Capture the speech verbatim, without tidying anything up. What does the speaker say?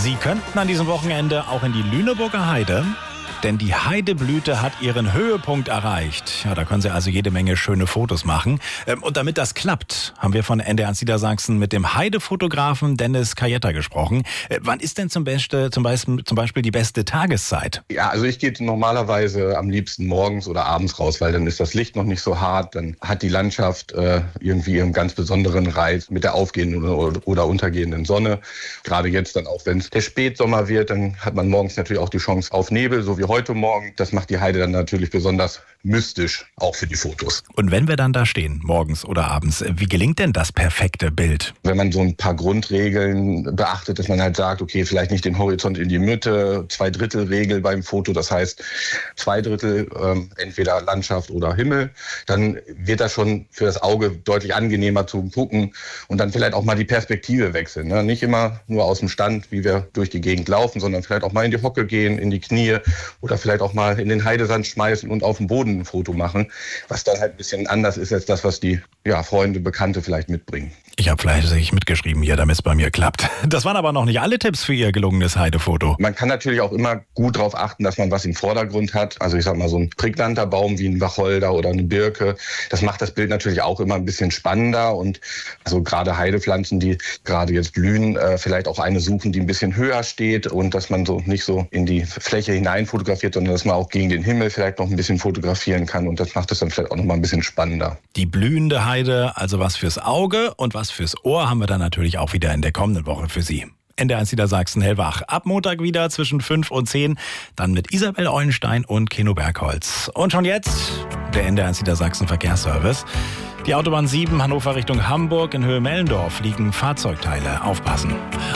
Sie könnten an diesem Wochenende auch in die Lüneburger Heide, denn die Heideblüte hat ihren Höhepunkt erreicht. Ja, da können Sie also jede Menge schöne Fotos machen. Und damit das klappt, haben wir von N D R eins Niedersachsen mit dem Heidefotografen Dennis Kajetta gesprochen. Wann ist denn zum Beispiel, zum Beispiel, zum Beispiel die beste Tageszeit? Ja, also ich gehe normalerweise am liebsten morgens oder abends raus, weil dann ist das Licht noch nicht so hart. Dann hat die Landschaft äh, irgendwie einen ganz besonderen Reiz mit der aufgehenden oder, oder untergehenden Sonne. Gerade jetzt dann auch, wenn es der Spätsommer wird, dann hat man morgens natürlich auch die Chance auf Nebel, so wie heute Morgen. Das macht die Heide dann natürlich besonders mystisch, auch für die Fotos. Und wenn wir dann da stehen, morgens oder abends, wie gelingt denn das perfekte Bild? Wenn man so ein paar Grundregeln beachtet, dass man halt sagt, okay, vielleicht nicht den Horizont in die Mitte, Zwei-Drittel-Regel beim Foto, das heißt zwei Drittel ähm, entweder Landschaft oder Himmel, dann wird das schon für das Auge deutlich angenehmer zu gucken und dann vielleicht auch mal die Perspektive wechseln. Ne? Nicht immer nur aus dem Stand, wie wir durch die Gegend laufen, sondern vielleicht auch mal in die Hocke gehen, in die Knie oder vielleicht auch mal in den Heidesand schmeißen und auf dem Boden ein Foto machen, was dann halt ein bisschen anders ist als das, was die ja, Freunde, Bekannte vielleicht mitbringen. Ich habe fleißig mitgeschrieben hier, damit es bei mir klappt. Das waren aber noch nicht alle Tipps für Ihr gelungenes Heidefoto. Man kann natürlich auch immer gut darauf achten, dass man was im Vordergrund hat. Also ich sag mal, so ein prägnanter Baum wie ein Wacholder oder eine Birke, das macht das Bild natürlich auch immer ein bisschen spannender. Und also gerade Heidepflanzen, die gerade jetzt blühen, äh, vielleicht auch eine suchen, die ein bisschen höher steht und dass man so nicht so in die Fläche hinein fotografiert, sondern dass man auch gegen den Himmel vielleicht noch ein bisschen fotografieren kann. Und das macht es dann vielleicht auch noch mal ein bisschen spannender. Die blühende Heide, also was fürs Auge und was fürs Ohr, haben wir dann natürlich auch wieder in der kommenden Woche für Sie. N D R eins Niedersachsen hellwach. Ab Montag wieder zwischen fünf und zehn. Dann mit Isabel Eulenstein und Keno Bergholz. Und schon jetzt der N D R eins Niedersachsen Verkehrsservice. Die Autobahn sieben Hannover Richtung Hamburg in Höhe Mellendorf liegen Fahrzeugteile. Aufpassen.